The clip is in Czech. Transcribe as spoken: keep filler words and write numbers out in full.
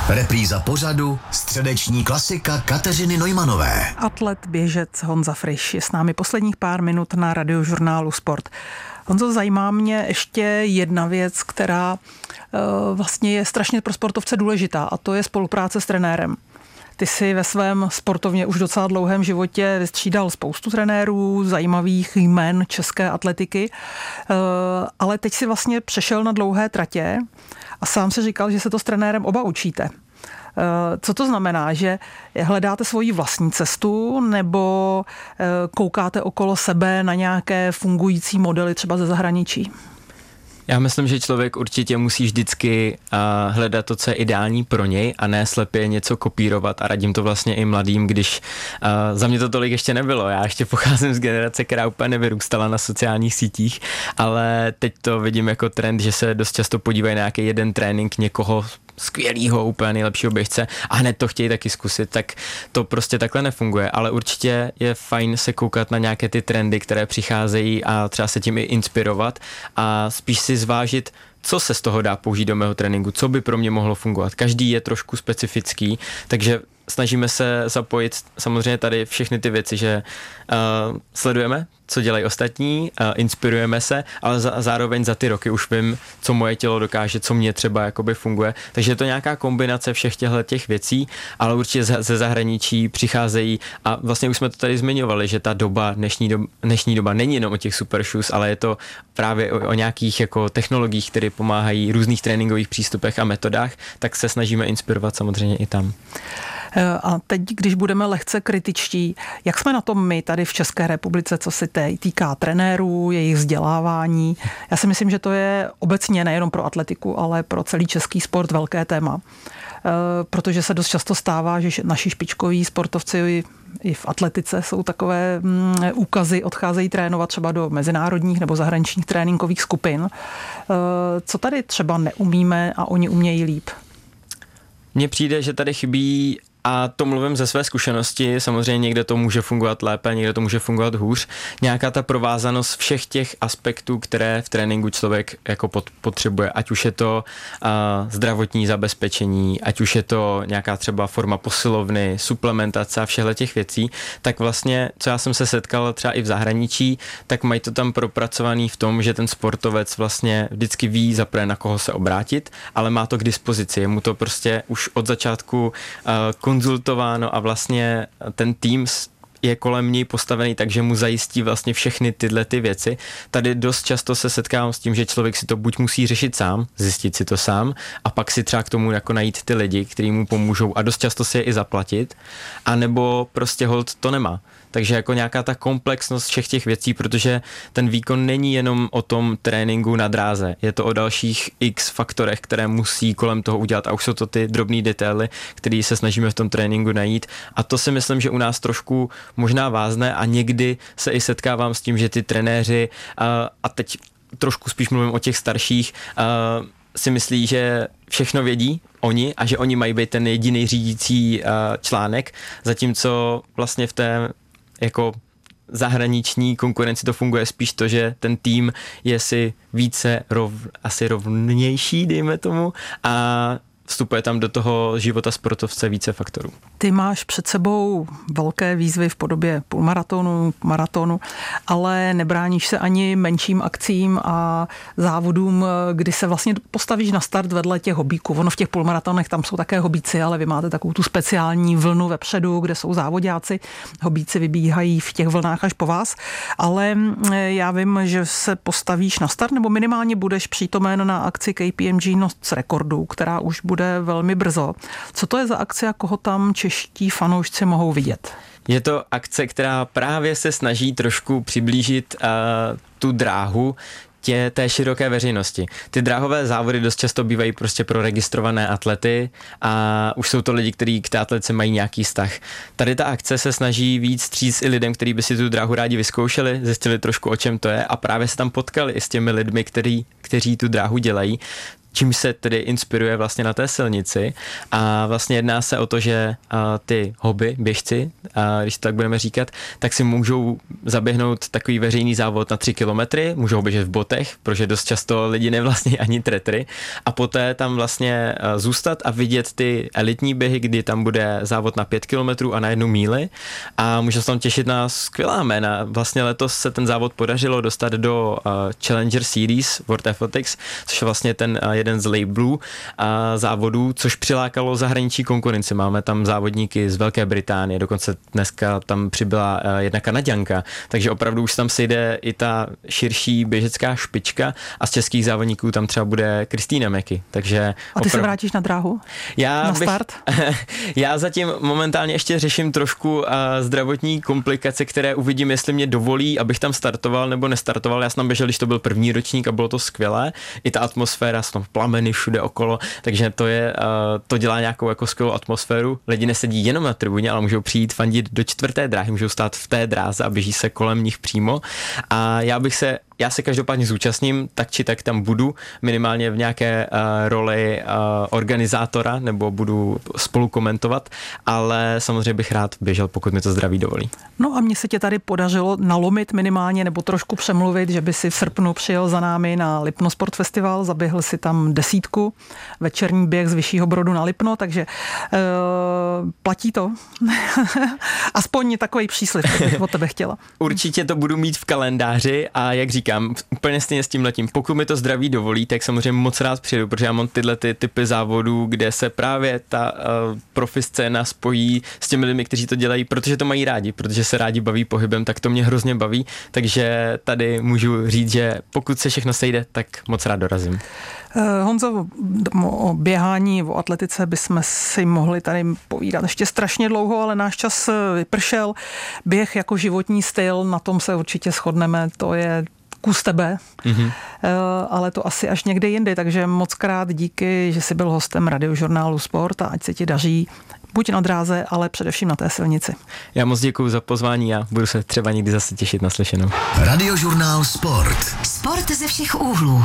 Repríza pořadu, středeční klasika Kateřiny Neumanové. Atlet, běžec Honza Friš je s námi posledních pár minut na Radiožurnálu Sport. Honzo, zajímá mě ještě jedna věc, která uh, vlastně je strašně pro sportovce důležitá, a to je spolupráce s trenérem. Ty jsi ve svém sportovně už docela dlouhém životě vystřídal spoustu trenérů, zajímavých jmen české atletiky, ale teď si vlastně přešel na dlouhé tratě a sám si říkal, že se to s trenérem oba učíte. Co to znamená, že hledáte svoji vlastní cestu nebo koukáte okolo sebe na nějaké fungující modely třeba ze zahraničí? Já myslím, že člověk určitě musí vždycky uh, hledat to, co je ideální pro něj a ne slepě něco kopírovat, a radím to vlastně i mladým, když uh, za mě to tolik ještě nebylo. Já ještě pocházím z generace, která úplně nevyrůstala na sociálních sítích, ale teď to vidím jako trend, že se dost často podívají na nějaký jeden trénink někoho skvělýho, úplně nejlepšího běžce a hned to chtějí taky zkusit, tak to prostě takhle nefunguje, ale určitě je fajn se koukat na nějaké ty trendy, které přicházejí a třeba se tím i inspirovat a spíš si zvážit, co se z toho dá použít do mého tréninku, co by pro mě mohlo fungovat. Každý je trošku specifický, takže snažíme se zapojit samozřejmě tady všechny ty věci, že uh, sledujeme, co dělají ostatní, uh, inspirujeme se, ale za, zároveň za ty roky už vím, co moje tělo dokáže, co mě třeba jakoby funguje. Takže je to nějaká kombinace všech těchto těch věcí, ale určitě ze, ze zahraničí přicházejí a vlastně už jsme to tady zmiňovali, že ta doba, dnešní, do, dnešní doba není jenom o těch super shoes, ale je to právě o, o nějakých jako technologiích, které pomáhají různých tréninkových přístupech a metodách, tak se snažíme inspirovat samozřejmě i tam. A teď, když budeme lehce kritičtí, jak jsme na tom my tady v České republice, co se týká trenérů, jejich vzdělávání? Já si myslím, že to je obecně nejenom pro atletiku, ale pro celý český sport velké téma. Protože se dost často stává, že naši špičkoví sportovci i v atletice jsou takové úkazy, odcházejí trénovat třeba do mezinárodních nebo zahraničních tréninkových skupin. Co tady třeba neumíme a oni umějí líp? Mně přijde, že tady chybí, a to mluvím ze své zkušenosti, samozřejmě někde to může fungovat lépe, někde to může fungovat hůř, nějaká ta provázanost všech těch aspektů, které v tréninku člověk jako potřebuje, ať už je to uh, zdravotní zabezpečení, ať už je to nějaká třeba forma posilovny, suplementace a všehle těch věcí, tak vlastně, co já jsem se setkal třeba i v zahraničí, tak mají to tam propracovaný v tom, že ten sportovec vlastně vždycky ví zaprvé, na koho se obrátit, ale má to k dispozici, je mu to prostě už od začátku uh, konzultováno a vlastně ten tým je kolem něj postavený, takže mu zajistí vlastně všechny tyhle ty věci. Tady dost často se setkávám s tím, že člověk si to buď musí řešit sám, zjistit si to sám a pak si třeba k tomu jako najít ty lidi, kteří mu pomůžou a dost často si je i zaplatit, anebo prostě hold to nemá. Takže jako nějaká ta komplexnost všech těch věcí, protože ten výkon není jenom o tom tréninku na dráze, je to o dalších x faktorech, které musí kolem toho udělat a už jsou to ty drobný detaily, které se snažíme v tom tréninku najít a to si myslím, že u nás trošku možná vázne a někdy se i setkávám s tím, že ty trenéři a, a teď trošku spíš mluvím o těch starších, a, si myslí, že všechno vědí oni a že oni mají být ten jediný řídící a, článek, zatímco vlastně v té jako zahraniční konkurenci to funguje spíš to, že ten tým je si více rov, asi rovnější, dejme tomu, a vstupuje tam do toho života sportovce více faktorů. Ty máš před sebou velké výzvy v podobě půlmaratonu, maratonu, ale nebráníš se ani menším akcím a závodům, kdy se vlastně postavíš na start vedle těch hobíků. Ono v těch půlmaratonech tam jsou také hobíci, ale vy máte takovou tu speciální vlnu vepředu, kde jsou závodáci. Hobíci vybíhají v těch vlnách až po vás, ale já vím, že se postavíš na start, nebo minimálně budeš přítomen na akci K P M G Noc rekordů, která už bude velmi brzo. Co to je za akce a koho tam čeští fanoušci mohou vidět? Je to akce, která právě se snaží trošku přiblížit uh, tu dráhu tě, té široké veřejnosti. Ty dráhové závody dost často bývají prostě pro registrované atlety a už jsou to lidi, kteří k té atletice mají nějaký vztah. Tady ta akce se snaží víc vstříc i lidem, kteří by si tu dráhu rádi vyzkoušeli, zjistili trošku, o čem to je a právě se tam potkali i s těmi lidmi, který, kteří tu dráhu dělají. čím se tedy inspiruje vlastně na té silnici. A vlastně jedná se o to, že ty hobby, běžci, a když to tak budeme říkat, tak si můžou zaběhnout takový veřejný závod na tři kilometry, můžou běžet v botech, protože dost často lidi nevlastní ani tretry, a poté tam vlastně zůstat a vidět ty elitní běhy, kdy tam bude závod na pět kilometrů a na jednu míli a může se tam těšit na skvělá jména. Vlastně letos se ten závod podařilo dostat do uh, Challenger Series World Athletics, což je vlastně ten uh, jeden z labelů uh, závodů, což přilákalo zahraniční konkurenci. Máme tam závodníky z Velké Británie, dokonce dneska tam přibyla uh, jedna Kanaďanka, takže opravdu už tam sejde i ta širší běžecká špička a z českých závodníků tam třeba bude Kristýna Meky. Takže a ty opravdu... se vrátíš na dráhu? Já na bych, start? Já zatím momentálně ještě řeším trošku uh, zdravotní komplikace, které uvidím, jestli mě dovolí, abych tam startoval nebo nestartoval. Já jsem tam běžel, když to byl první ročník a bylo to skvělé. I ta atmosféra, jsou tam plameny všude okolo, takže to je, uh, to dělá nějakou jako skvělou atmosféru. Lidi nesedí jenom na tribuně, ale můžou přijít fandit do čtvrté dráhy, můžou stát v té dráze a běží se kolem nich přímo. A já bych se Já se každopádně zúčastním, tak či tak tam budu, minimálně v nějaké uh, roli uh, organizátora, nebo budu spolu komentovat, ale samozřejmě bych rád běžel, pokud mi to zdraví dovolí. No a mně se tě tady podařilo nalomit minimálně, nebo trošku přemluvit, že by si v srpnu přijel za námi na Lipno Sport Festival, zaběhl si tam desítku, večerní běh z Vyššího Brodu na Lipno, takže uh, platí to. Aspoň takový příslib, bych od tebe chtěla. Určitě to budu mít v kalendáři a jak říkám, úplně stejně s tímhletím. Pokud mi to zdraví dovolí, tak samozřejmě moc rád přijedu, protože já mám tyhle ty typy závodů, kde se právě ta uh, profi scéna spojí s těmi lidmi, kteří to dělají, protože to mají rádi, protože se rádi baví pohybem, tak to mě hrozně baví, takže tady můžu říct, že pokud se všechno sejde, tak moc rád dorazím. Honzo, o běhání, o atletice bychom si mohli tady povídat ještě strašně dlouho, ale náš čas vypršel. Běh jako životní styl, na tom se určitě shodneme, to je kus tebe, mm-hmm. ale to asi až někdy jindy, takže moc krát díky, že jsi byl hostem Radiožurnálu Sport a ať se ti daří buď na dráze, ale především na té silnici. Já moc děkuju za pozvání a budu se třeba někdy zase těšit na slyšenou. Radiožurnál Sport. Sport ze všech úhlů.